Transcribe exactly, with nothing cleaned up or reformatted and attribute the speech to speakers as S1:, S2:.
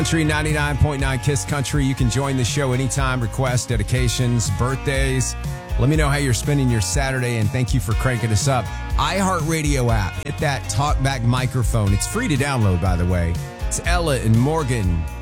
S1: Country ninety-nine point nine Kiss Country. You can join the show anytime. Requests, dedications, birthdays. Let me know how you're spending your Saturday, and thank you for cranking us up. iHeartRadio app. Hit that talkback microphone. It's free to download, by the way. It's Ella and Morgan